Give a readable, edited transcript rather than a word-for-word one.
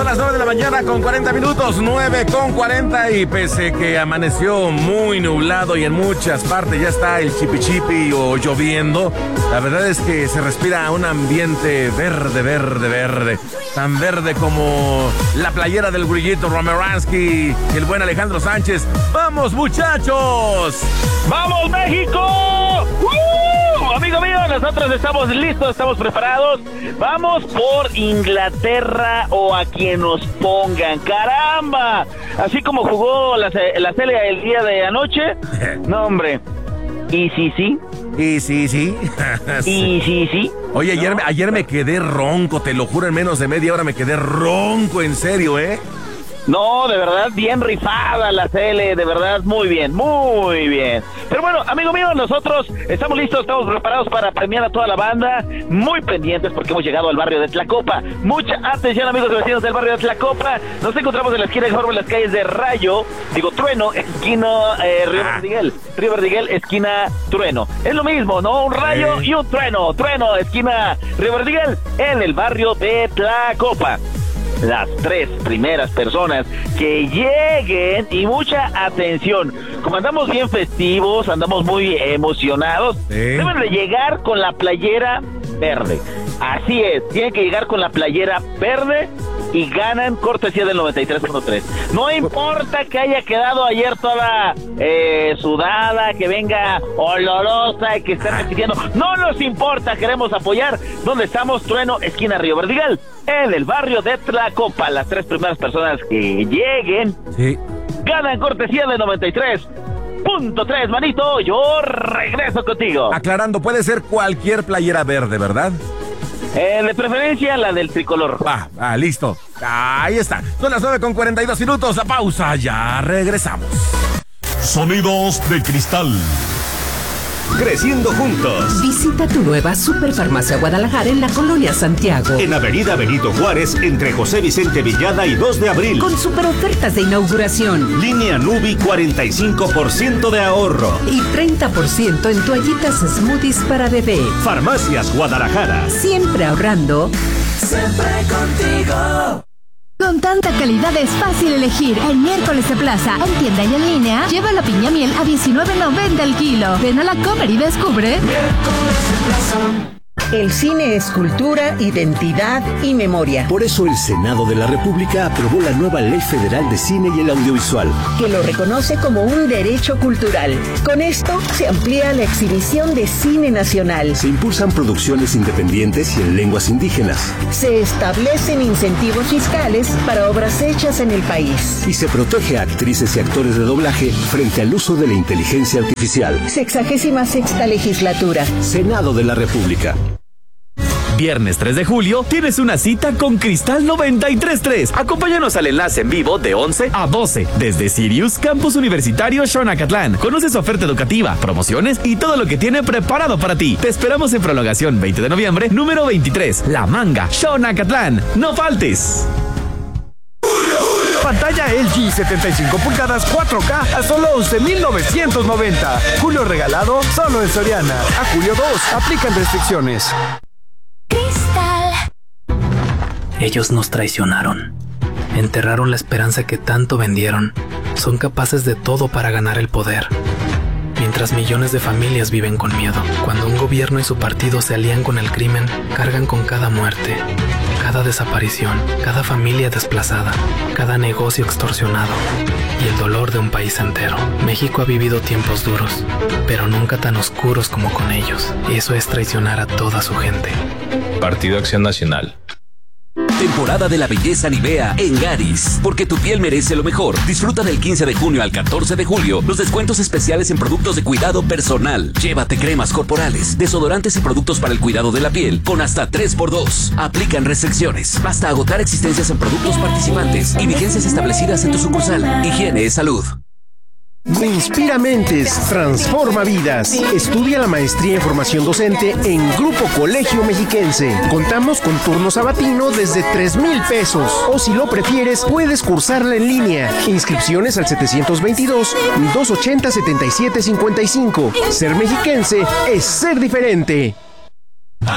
las 9 de la mañana con 40 minutos, 9 con 40, y pese que amaneció muy nublado y en muchas partes ya está el chipi o lloviendo, la verdad es que se respira un ambiente verde, tan verde como la playera del Grillito Romeransky y el buen Alejandro Sánchez. ¡Vamos, muchachos! ¡Vamos, México! Amigo mío, nosotros estamos listos, estamos preparados. Vamos por Inglaterra o a quien nos pongan. ¡Caramba! Así como jugó la Celia el día de anoche. No, hombre. ¿Y sí? Y sí. Sí. Oye, ayer me quedé ronco, te lo juro, en menos de media hora me quedé ronco, en serio, ¿eh? No, de verdad, bien rifada la Cele, de verdad, muy bien. Pero bueno, amigo mío, nosotros estamos listos, estamos preparados para premiar a toda la banda, muy pendientes porque hemos llegado al barrio de Tlacopa. Mucha atención, amigos y vecinos del barrio de Tlacopa. Nos encontramos en la esquina de Jorge, en las calles de Trueno, esquina Río Verdiguel, esquina Trueno. Es lo mismo, ¿no? Un rayo y un trueno, esquina Río Verdiguel, en el barrio de Tlacopa. Las 3 primeras personas que lleguen, y mucha atención, como andamos bien festivos, andamos muy emocionados, deben de llegar con la playera verde. Así es, tienen que llegar con la playera verde y ganan cortesía del 93.3. No importa que haya quedado ayer toda sudada, que venga olorosa y que esté repitiendo, no nos importa, queremos apoyar. ¿Dónde estamos? Trueno, esquina Río Verdigal, en el barrio de Tlacopa. Las 3 primeras personas que lleguen ganan cortesía del 93.3, manito. Yo regreso contigo. Aclarando, puede ser cualquier playera verde, ¿verdad? De preferencia la del tricolor. Listo. Ahí está. Son las 9 con 42 minutos. La pausa. Ya regresamos. Sonidos de cristal. Creciendo juntos. Visita tu nueva Superfarmacia Guadalajara en la Colonia Santiago. En Avenida Benito Juárez, entre José Vicente Villada y 2 de abril. Con super ofertas de inauguración. Línea Nubi, 45% de ahorro. Y 30% en toallitas smoothies para bebé. Farmacias Guadalajara. Siempre ahorrando. Siempre contigo. Con tanta calidad es fácil elegir. El miércoles de plaza, en tienda y en línea, lleva la piña miel a $19.90 el kilo. Ven a la Comer y descubre. Miércoles de plaza. El cine es cultura, identidad y memoria. Por eso el Senado de la República aprobó la nueva Ley Federal de Cine y el Audiovisual, que lo reconoce como un derecho cultural. Con esto se amplía la exhibición de cine nacional. Se impulsan producciones independientes y en lenguas indígenas. Se establecen incentivos fiscales para obras hechas en el país. Y se protege a actrices y actores de doblaje frente al uso de la inteligencia artificial. 66ª legislatura. Senado de la República. Viernes 3 de julio tienes una cita con Cristal 93.3. Acompáñanos al enlace en vivo de 11 a 12 desde Sirius Campus Universitario Xonacatlán. Conoce su oferta educativa, promociones y todo lo que tiene preparado para ti. Te esperamos en prolongación 20 de noviembre, número 23, La Manga, Xonacatlán. ¡No faltes! Pantalla LG 75 pulgadas 4K a solo 11,990. Julio regalado solo en Soriana. A julio 2, aplican restricciones. Ellos nos traicionaron, enterraron la esperanza que tanto vendieron, son capaces de todo para ganar el poder. Mientras millones de familias viven con miedo, cuando un gobierno y su partido se alían con el crimen, cargan con cada muerte, cada desaparición, cada familia desplazada, cada negocio extorsionado y el dolor de un país entero. México ha vivido tiempos duros, pero nunca tan oscuros como con ellos. Eso es traicionar a toda su gente. Partido Acción Nacional. Temporada de la belleza Nivea en Garis, porque tu piel merece lo mejor. Disfruta del 15 de junio al 14 de julio los descuentos especiales en productos de cuidado personal. Llévate cremas corporales, desodorantes y productos para el cuidado de la piel con hasta 3x2. Aplican restricciones. Basta agotar existencias en productos participantes y vigencias establecidas en tu sucursal. Higiene es salud. Inspira mentes, transforma vidas. Estudia la maestría en formación docente en Grupo Colegio Mexiquense. Contamos con turno sabatino desde 3,000 pesos. O si lo prefieres, puedes cursarla en línea. Inscripciones al 722-280-7755. Ser mexiquense es ser diferente.